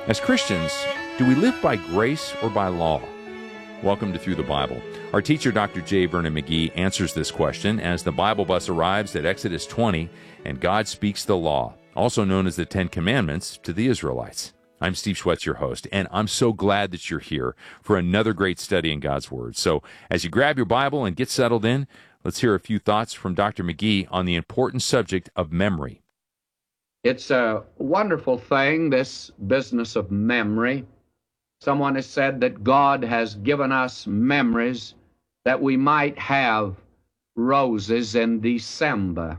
As Christians, do we live by grace or by law? Welcome to Through the Bible. Our teacher, Dr. J. Vernon McGee, answers this question as the Bible bus arrives at Exodus 20 and God speaks the law, also known as the Ten Commandments, to the Israelites. I'm Steve Schwetz, your host, and I'm so glad that you're here for another great study in God's Word. So as you grab your Bible and get settled in, let's hear a few thoughts from Dr. McGee on the important subject of memory. It's a wonderful thing, this business of memory. Someone has said that God has given us memories that we might have roses in December.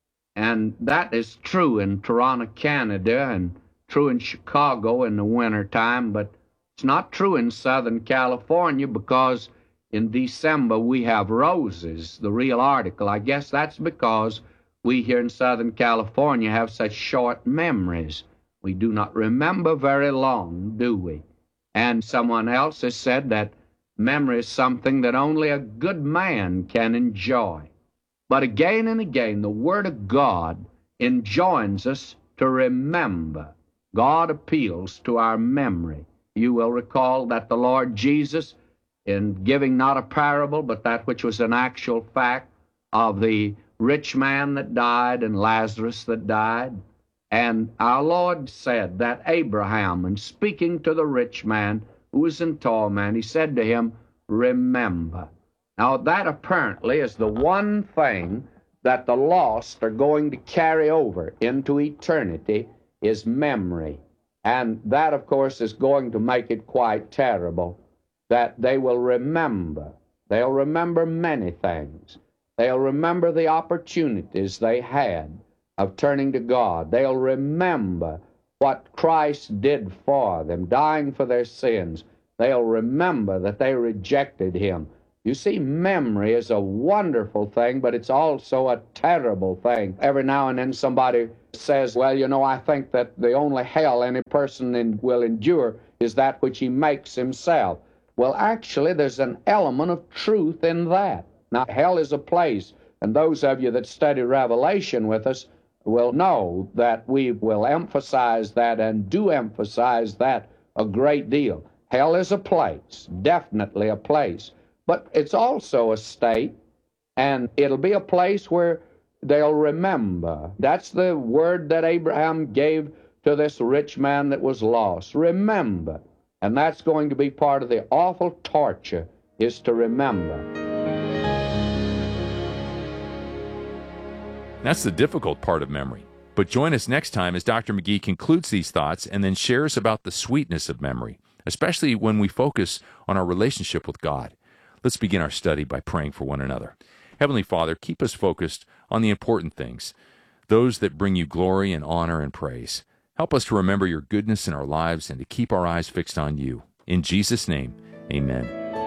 And that is true in Toronto, Canada, and true in Chicago in the wintertime, but it's not true in Southern California because in December we have roses, the real article. I guess that's because we here in Southern California have such short memories. We do not remember very long, do we? And someone else has said that memory is something that only a good man can enjoy. But again and again, the Word of God enjoins us to remember. God appeals to our memory. You will recall that the Lord Jesus, in giving not a parable, but that which was an actual fact of the rich man that died and Lazarus that died, and our Lord said that Abraham, in speaking to the rich man who was in torment, he said to him, remember. Now that apparently is the one thing that the lost are going to carry over into eternity, is memory. And that, of course, is going to make it quite terrible, that they will remember. They'll remember many things. They'll remember the opportunities they had of turning to God. They'll remember what Christ did for them, dying for their sins. They'll remember that they rejected Him. You see, memory is a wonderful thing, but it's also a terrible thing. Every now and then somebody says, well, you know, I think that the only hell any person will endure is that which he makes himself. Well, actually, there's an element of truth in that. Now, hell is a place, and those of you that study Revelation with us will know that we will emphasize that and do emphasize that a great deal. Hell is a place, definitely a place. But it's also a state, and it'll be a place where they'll remember. That's the word that Abraham gave to this rich man that was lost. Remember. And that's going to be part of the awful torture, is to remember. That's the difficult part of memory. But join us next time as Dr. McGee concludes these thoughts and then shares about the sweetness of memory, especially when we focus on our relationship with God. Let's begin our study by praying for one another. Heavenly Father, keep us focused on the important things, those that bring you glory and honor and praise. Help us to remember your goodness in our lives and to keep our eyes fixed on you. In Jesus' name, amen.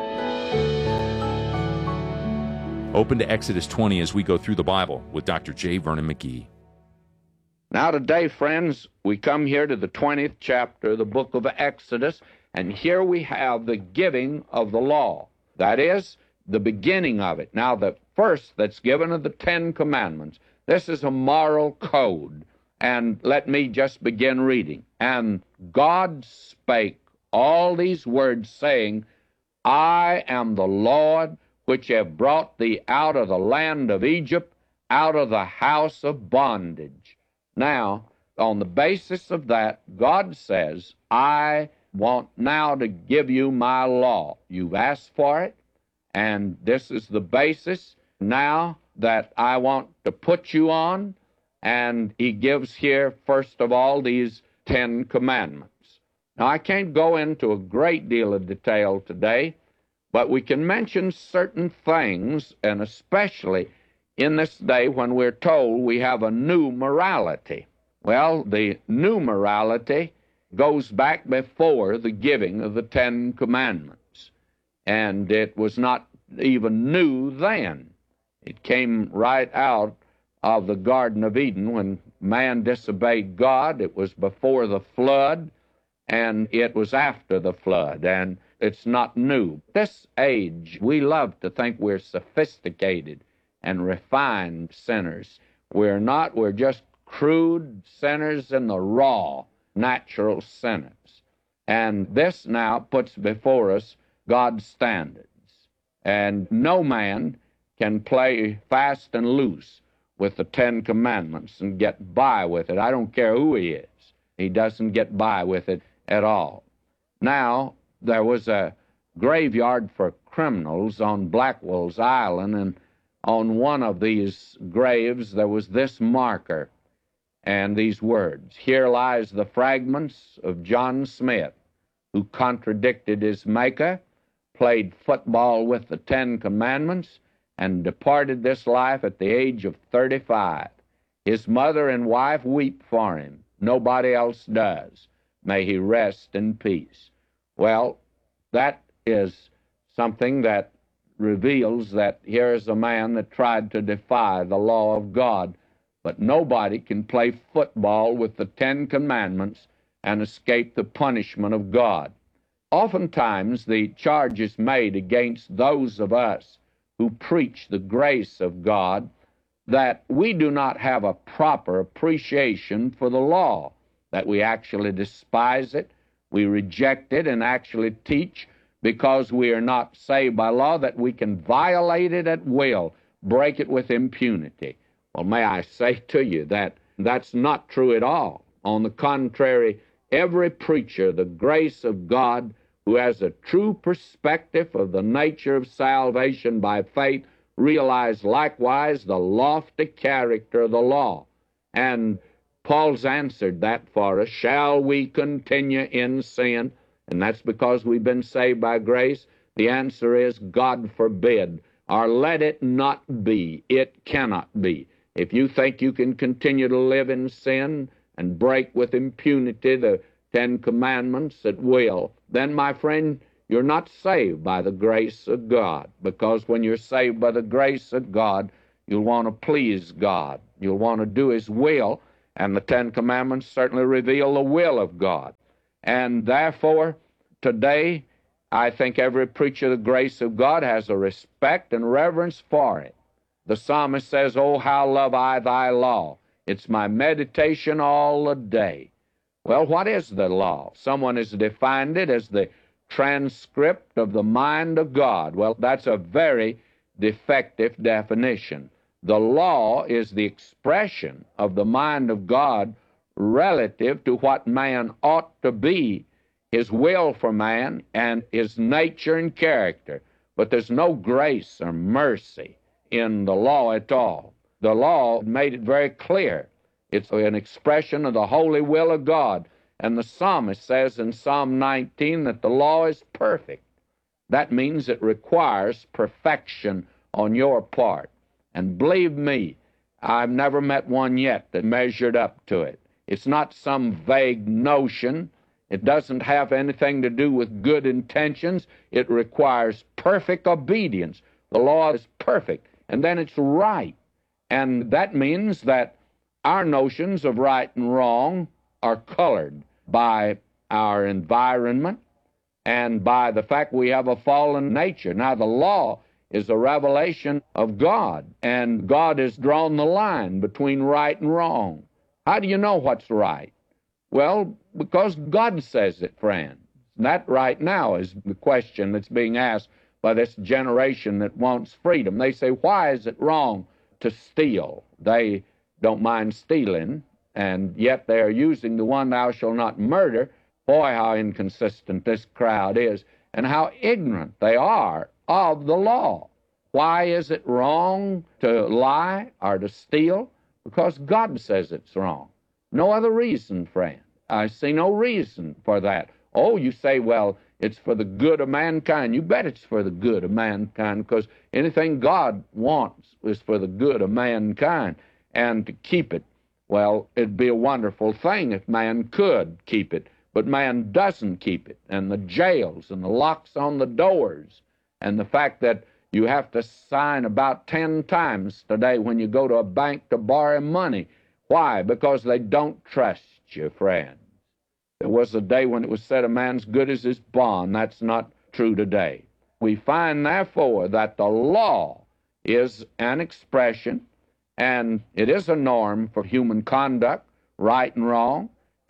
Open to Exodus 20 as we go through the Bible with Dr. J. Vernon McGee. Now today, friends, we come here to the 20th chapter of the book of Exodus, and here we have the giving of the law. That is, the beginning of it. Now, the first that's given are the Ten Commandments. This is a moral code. And let me just begin reading. And God spake all these words, saying, I am the Lord, which have brought thee out of the land of Egypt, out of the house of bondage. Now, on the basis of that, God says, I want now to give you my law. You've asked for it, and this is the basis now that I want to put you on. And he gives here, first of all, these 10 commandments. Now, I can't go into a great deal of detail today, but we can mention certain things, and especially in this day when we're told we have a new morality. Well, the new morality goes back before the giving of the 10 commandments, and it was not even new then. It came right out of the Garden of Eden when man disobeyed God. It was before the flood, and it was after the flood, and it's not new. This age, we love to think we're sophisticated and refined sinners. We're not. We're just crude sinners in the raw, natural sinners. And this now puts before us God's standards. And no man can play fast and loose with the Ten Commandments and get by with it. I don't care who he is. He doesn't get by with it at all. Now, there was a graveyard for criminals on Blackwell's Island, and on one of these graves there was this marker and these words: "Here lies the fragments of John Smith, who contradicted his Maker, played football with the Ten Commandments, and departed this life at the age of 35. His mother and wife weep for him. Nobody else does. May he rest in peace." Well, that is something that reveals that here is a man that tried to defy the law of God, but nobody can play football with the Ten Commandments and escape the punishment of God. Oftentimes, the charge is made against those of us who preach the grace of God that we do not have a proper appreciation for the law, that we actually despise it, we reject it, and actually teach because we are not saved by law that we can violate it at will, break it with impunity. Well, may I say to you that that's not true at all. On the contrary, every preacher of the grace of God who has a true perspective of the nature of salvation by faith realize likewise the lofty character of the law. And Paul's answered that for us. Shall we continue in sin? And that's because we've been saved by grace. The answer is God forbid, or let it not be. It cannot be. If you think you can continue to live in sin and break with impunity the Ten Commandments at will, then, my friend, you're not saved by the grace of God, because when you're saved by the grace of God, you'll want to please God. You'll want to do His will, and the Ten Commandments certainly reveal the will of God. And therefore, today, I think every preacher of the grace of God has a respect and reverence for it. The psalmist says, "Oh, how love I thy law. It's my meditation all the day." Well, what is the law? Someone has defined it as the transcript of the mind of God. Well, that's a very defective definition. The law is the expression of the mind of God relative to what man ought to be, his will for man, and his nature and character. But there's no grace or mercy in the law at all. The law made it very clear. It's an expression of the holy will of God. And the psalmist says in Psalm 19 that the law is perfect. That means it requires perfection on your part. And believe me, I've never met one yet that measured up to it. It's not some vague notion. It doesn't have anything to do with good intentions. It requires perfect obedience. The law is perfect, and then it's right. And that means that our notions of right and wrong are colored by our environment and by the fact we have a fallen nature. Now, the law is a revelation of God, and God has drawn the line between right and wrong. How do you know what's right? Well, because God says it, friends. That right now is the question that's being asked by this generation that wants freedom. They say, why is it wrong to steal? They don't mind stealing, and yet they are using the one, thou shalt not murder. Boy, how inconsistent this crowd is, and how ignorant they are of the law. Why is it wrong to lie or to steal? Because God says it's wrong. No other reason, friend. I see no reason for that. Oh, you say, well, it's for the good of mankind. You bet it's for the good of mankind, because anything God wants is for the good of mankind. And to keep it, well, it'd be a wonderful thing if man could keep it, but man doesn't keep it. And the jails and the locks on the doors and the fact that you have to sign about 10 times today when you go to a bank to borrow money. Why? Because they don't trust you, friends. There was a day when it was said a man's good as his bond. That's not true today. We find, therefore, that the law is an expression, and it is a norm for human conduct, right and wrong,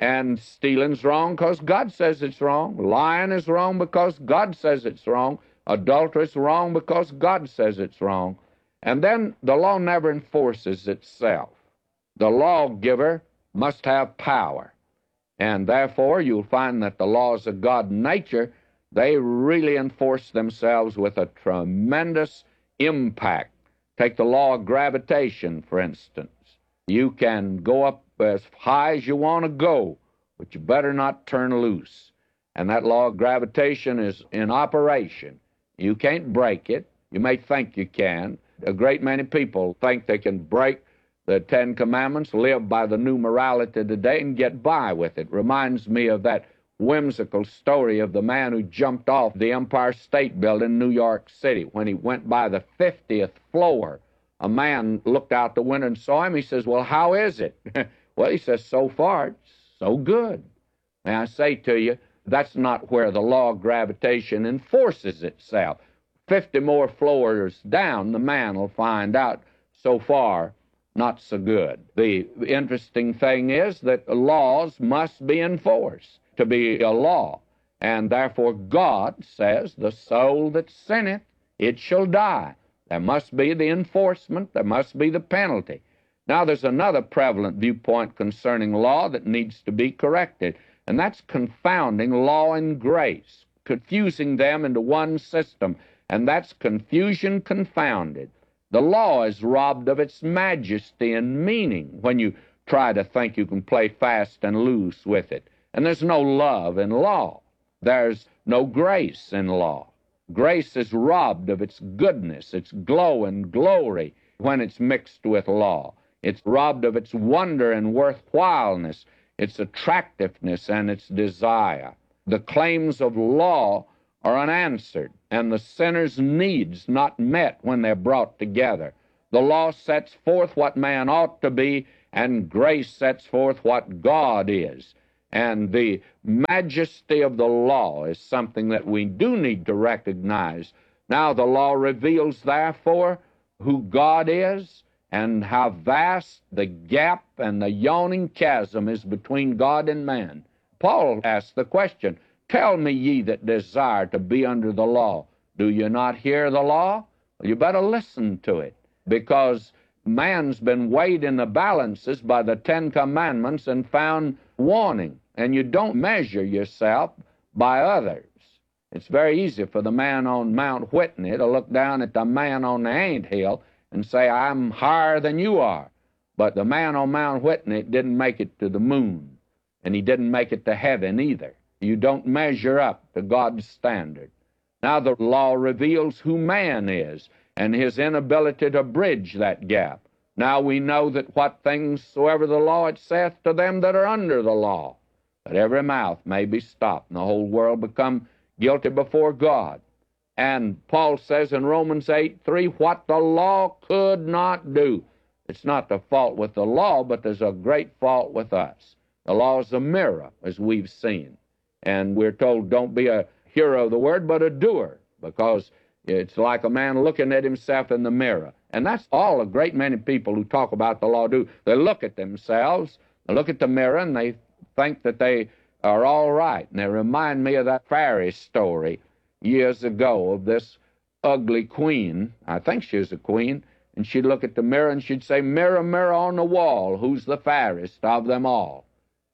And stealing's wrong because God says it's wrong. Lying is wrong because God says it's wrong. Adultery is wrong because God says it's wrong. And then the law never enforces itself. The lawgiver must have power. And therefore, you'll find that the laws of God in nature, they really enforce themselves with a tremendous impact. Take the law of gravitation, for instance. You can go up as high as you want to go, but you better not turn loose. And that law of gravitation is in operation. You can't break it. You may think you can. A great many people think they can break the Ten Commandments, live by the new morality today, and get by with it. Reminds me of that whimsical story of the man who jumped off the Empire State Building in New York City. When he went by the 50th floor, a man looked out the window and saw him. He says, "Well, how is it?" Well, he says, "So far, it's so good." May I say to you, that's not where the law of gravitation enforces itself. 50 more floors down, the man will find out, so far, not so good. The interesting thing is that laws must be enforced to be a law. And therefore God says, "The soul that sinneth, it shall die." There must be the enforcement. There must be the penalty. Now, there's another prevalent viewpoint concerning law that needs to be corrected, and that's confounding law and grace, confusing them into one system, and that's confusion confounded. The law is robbed of its majesty and meaning when you try to think you can play fast and loose with it. And there's no love in law. There's no grace in law. Grace is robbed of its goodness, its glow and glory when it's mixed with law. It's robbed of its wonder and worthwhileness, its attractiveness and its desire. The claims of law are unanswered, and the sinner's needs not met when they're brought together. The law sets forth what man ought to be, and grace sets forth what God is. And the majesty of the law is something that we do need to recognize. Now, the law reveals, therefore, who God is and how vast the gap and the yawning chasm is between God and man. Paul asked the question, "Tell me, ye that desire to be under the law, do you not hear the law?" Well, you better listen to it, because man's been weighed in the balances by the Ten Commandments and found wanting. And you don't measure yourself by others. It's very easy for the man on Mount Whitney to look down at the man on the anthill and say, "I'm higher than you are." But the man on Mount Whitney didn't make it to the moon, and he didn't make it to heaven either. You don't measure up to God's standard. Now the law reveals who man is and his inability to bridge that gap. Now we know that what things soever the law it saith to them that are under the law, that every mouth may be stopped, and the whole world become guilty before God. And Paul says in Romans 8:3, what the law could not do. It's not the fault with the law, but there's a great fault with us. The law is a mirror, as we've seen. And we're told, don't be a hearer of the word, but a doer, because it's like a man looking at himself in the mirror. And that's all a great many people who talk about the law do. They look at themselves, they look at the mirror, and they think that they are all right. And they remind me of that fairy story years ago of this ugly queen. I think she was a queen. And she'd look at the mirror and she'd say, "Mirror, mirror on the wall, who's the fairest of them all?"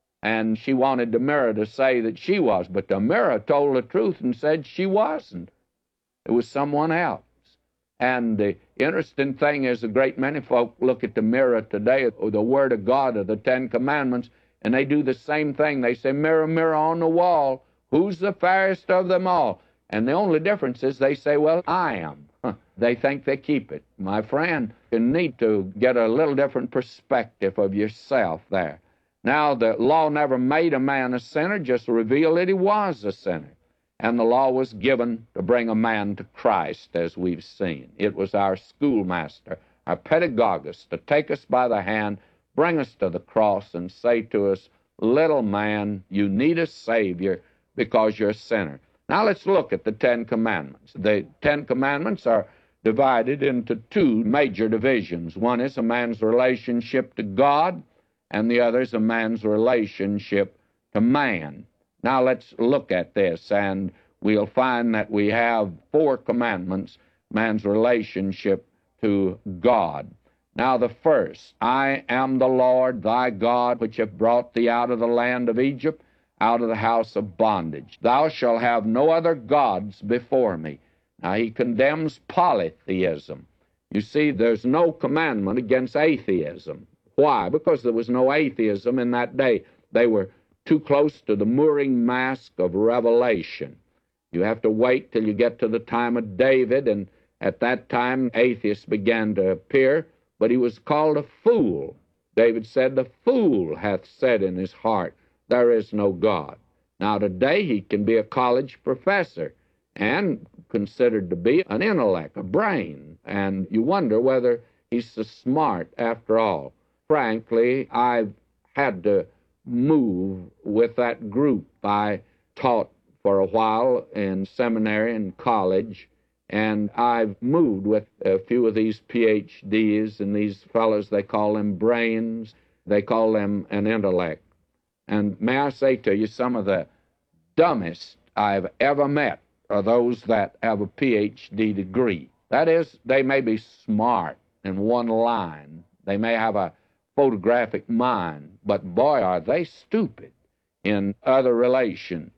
And she wanted the mirror to say that she was, but the mirror told the truth and said she wasn't. It was someone else. And the interesting thing is a great many folk look at the mirror today, or the Word of God, or the Ten Commandments, and they do the same thing. They say, "Mirror, mirror on the wall, who's the fairest of them all?" And the only difference is they say, "Well, I am." They think they keep it. My friend, you need to get a little different perspective of yourself there. Now, the law never made a man a sinner, just revealed that he was a sinner. And the law was given to bring a man to Christ, as we've seen. It was our schoolmaster, our pedagogist, to take us by the hand, bring us to the cross, and say to us, "Little man, you need a Savior because you're a sinner." Now let's look at the Ten Commandments. The Ten Commandments are divided into two major divisions. One is a man's relationship to God, and the other is a man's relationship to man. Now let's look at this, and we'll find that we have 4 commandments, man's relationship to God. Now the first, I am the Lord thy God, which have brought thee out of the land of Egypt, out of the house of bondage. Thou shalt have no other gods before me. Now he condemns polytheism. You see, there's no commandment against atheism. Why? Because there was no atheism in that day. They were too close to the mooring mast of Revelation. You have to wait till you get to the time of David, and at that time atheists began to appear, but he was called a fool. David said, the fool hath said in his heart, there is no God. Now today he can be a college professor and considered to be an intellect, a brain, and you wonder whether he's so smart after all. Frankly, I've had to move with that group. I taught for a while in seminary and college, and I've moved with a few of these PhDs, and these fellows, they call them brains, they call them an intellect. And may I say to you, some of the dumbest I've ever met are those that have a PhD degree. That is, they may be smart in one line. They may have a photographic mind, but boy, are they stupid in other relations.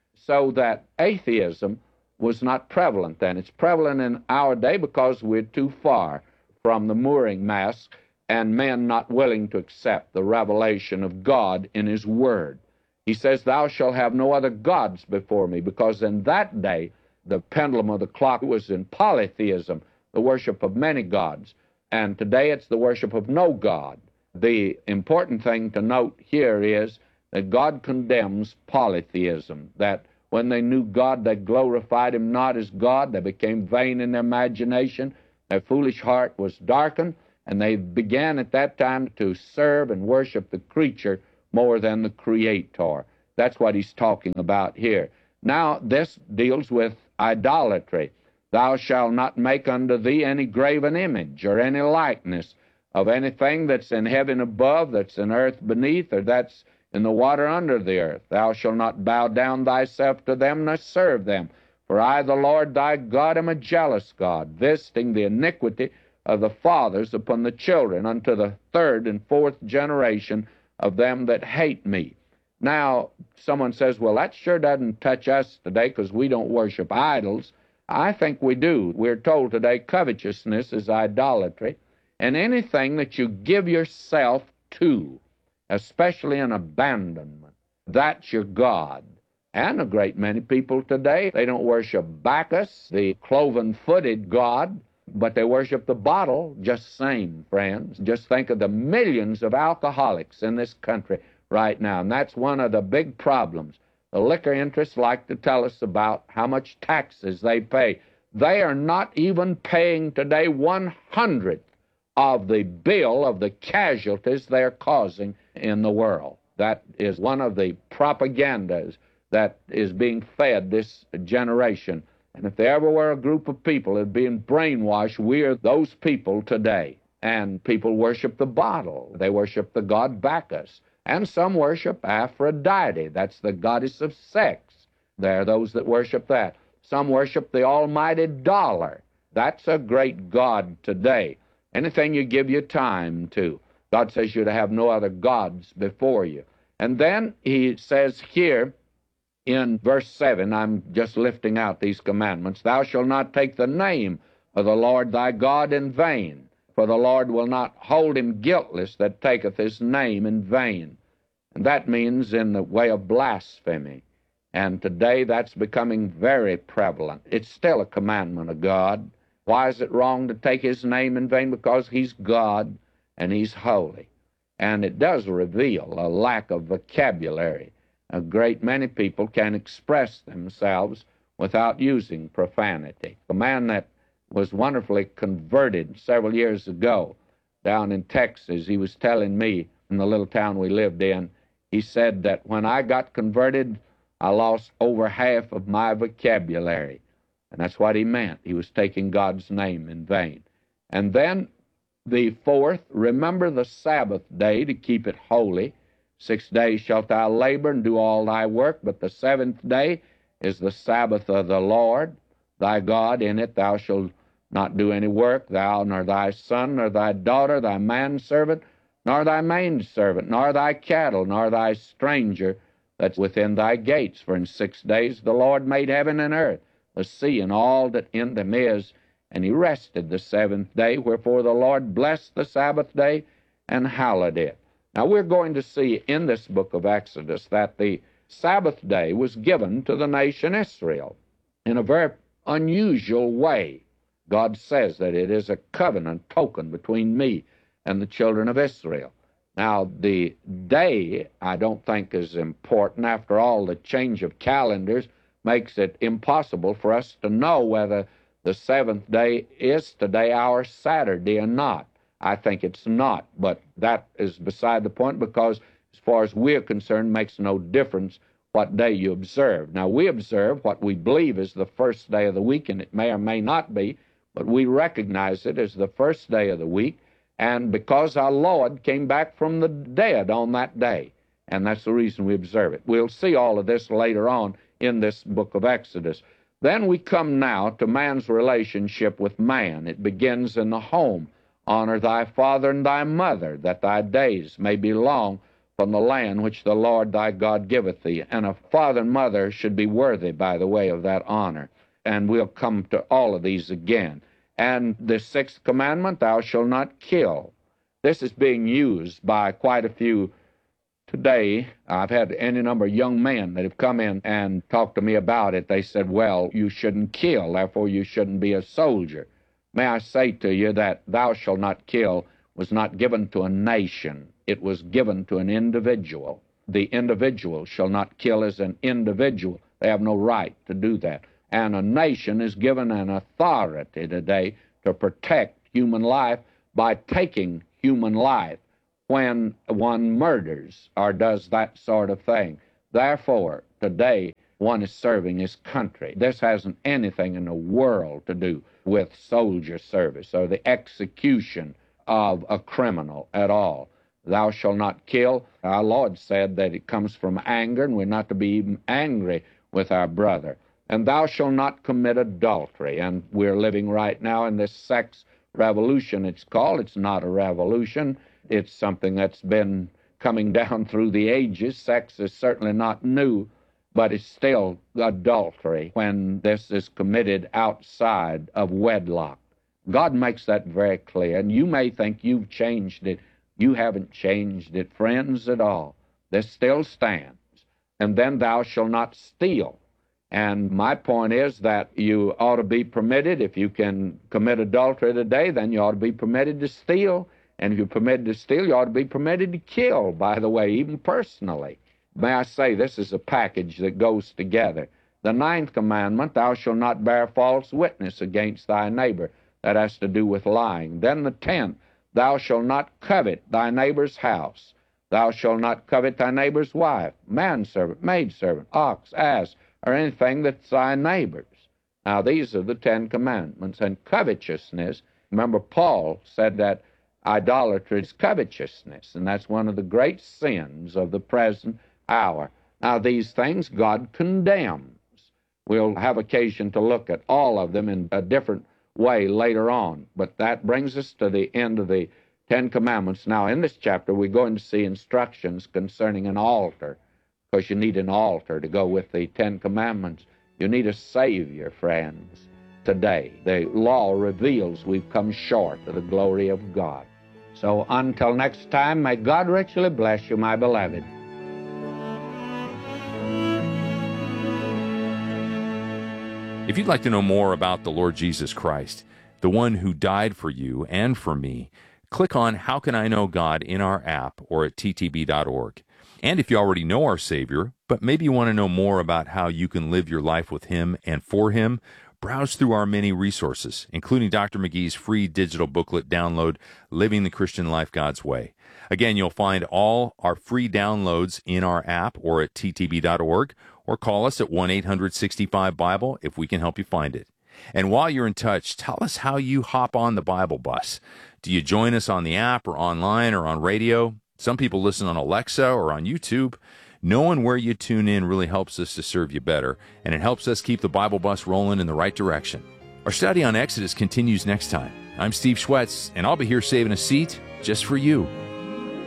So that atheism was not prevalent then. It's prevalent in our day because we're too far from the mooring mast and men not willing to accept the revelation of God in His Word. He says, thou shalt have no other gods before me, because in that day the pendulum of the clock was in polytheism, the worship of many gods, and today it's the worship of no God. The important thing to note here is that God condemns polytheism, that when they knew God, they glorified Him not as God. They became vain in their imagination. Their foolish heart was darkened, and they began at that time to serve and worship the creature more than the Creator. That's what he's talking about here. Now, this deals with idolatry. Thou shalt not make unto thee any graven image or any likeness of anything that's in heaven above, that's in earth beneath, or that's in the water under the earth. Thou shalt not bow down thyself to them, nor serve them. For I, the Lord thy God, am a jealous God, visiting the iniquity of the fathers upon the children, unto the 3rd and 4th generation of them that hate me. Now, someone says, well, that sure doesn't touch us today because we don't worship idols. I think we do. We're told today covetousness is idolatry, and anything that you give yourself to, especially in abandonment, that's your God. And a great many people today, they don't worship Bacchus, the cloven-footed god, but they worship the bottle just same, friends. Just think of the millions of alcoholics in this country right now, and that's one of the big problems. The liquor interests like to tell us about how much taxes they pay. They are not even paying today 1/100th of the bill of the casualties they're causing in the world. That is one of the propagandas that is being fed this generation. And if there ever were a group of people that are being brainwashed, we are those people today. And people worship the bottle. They worship the god Bacchus. And some worship Aphrodite. That's the goddess of sex. There are those that worship that. Some worship the almighty dollar. That's a great god today. Anything you give your time to. God says you're to have no other gods before you. And then he says here, in verse 7, I'm just lifting out these commandments, thou shalt not take the name of the Lord thy God in vain, for the Lord will not hold him guiltless that taketh his name in vain. And that means in the way of blasphemy. And today that's becoming very prevalent. It's still a commandment of God. Why is it wrong to take his name in vain? Because he's God and he's holy. And it does reveal a lack of vocabulary. A great many people can express themselves without using profanity. A man that was wonderfully converted several years ago down in Texas, he was telling me in the little town we lived in, he said that when I got converted, I lost over half of my vocabulary. And that's what he meant. He was taking God's name in vain. And then the 4th, remember the Sabbath day to keep it holy. 6 days shalt thou labor and do all thy work, but the seventh day is the Sabbath of the Lord thy God. In it thou shalt not do any work, thou, nor thy son, nor thy daughter, thy manservant, nor thy maidservant, nor thy cattle, nor thy stranger that's within thy gates. For in 6 days the Lord made heaven and earth, the sea, and all that in them is, and he rested the seventh day. Wherefore the Lord blessed the Sabbath day and hallowed it. Now we're going to see in this book of Exodus that the Sabbath day was given to the nation Israel in a very unusual way. God says that it is a covenant token between me and the children of Israel. Now, the day I don't think is important. After all, the change of calendars makes it impossible for us to know whether the seventh day is today our Saturday or not. I think it's not, but that is beside the point, because as far as we're concerned, it makes no difference what day you observe. Now, we observe what we believe is the first day of the week, and it may or may not be, but we recognize it as the first day of the week, and because our Lord came back from the dead on that day, and that's the reason we observe it. We'll see all of this later on in this book of Exodus. Then we come now to man's relationship with man. It begins in the home. Honor thy father and thy mother, that thy days may be long from the land which the Lord thy God giveth thee. And a father and mother should be worthy, by the way, of that honor. And we'll come to all of these again. And the sixth commandment, thou shalt not kill. This is being used by quite a few today. I've had any number of young men that have come in and talked to me about it. They said, well, you shouldn't kill, therefore you shouldn't be a soldier. May I say to you that thou shalt not kill was not given to a nation. It was given to an individual. The individual shall not kill as an individual. They have no right to do that. And a nation is given an authority today to protect human life by taking human life when one murders or does that sort of thing. Therefore, today, one is serving his country. This hasn't anything in the world to do with soldier service or the execution of a criminal at all. Thou shalt not kill. Our Lord said that it comes from anger, and we're not to be even angry with our brother. And thou shalt not commit adultery. And we're living right now in this sex revolution, it's called. It's not a revolution. It's something that's been coming down through the ages. Sex is certainly not new, but it's still adultery when this is committed outside of wedlock. God makes that very clear, and you may think you've changed it. You haven't changed it, friends, at all. This still stands. And then thou shalt not steal. And my point is that you ought to be permitted, if you can commit adultery today, then you ought to be permitted to steal. And if you're permitted to steal, you ought to be permitted to kill, by the way, even personally. May I say, this is a package that goes together. The ninth commandment, thou shalt not bear false witness against thy neighbor. That has to do with lying. Then the 10th, thou shalt not covet thy neighbor's house. Thou shalt not covet thy neighbor's wife, manservant, maidservant, ox, ass, or anything that's thy neighbor's. Now, these are the 10 commandments. And covetousness, remember Paul said that idolatry is covetousness, and that's one of the great sins of the present hour. Now, these things God condemns. We'll have occasion to look at all of them in a different way later on, but that brings us to the end of the 10 commandments. Now, in this chapter, we're going to see instructions concerning an altar, because you need an altar to go with the 10 commandments. You need a Savior, friends, today. The law reveals we've come short of the glory of God. So until next time, may God richly bless you, my beloved. If you'd like to know more about the Lord Jesus Christ, the one who died for you and for me, click on How Can I Know God in our app or at ttb.org. And if you already know our Savior, but maybe you want to know more about how you can live your life with Him and for Him, browse through our many resources, including Dr. McGee's free digital booklet download, Living the Christian Life God's Way. Again, you'll find all our free downloads in our app or at ttb.org, or call us at 1-800-65-BIBLE if we can help you find it. And while you're in touch, tell us how you hop on the Bible bus. Do you join us on the app or online or on radio? Some people listen on Alexa or on YouTube. Knowing where you tune in really helps us to serve you better, and it helps us keep the Bible bus rolling in the right direction. Our study on Exodus continues next time. I'm Steve Schwetz, and I'll be here saving a seat just for you.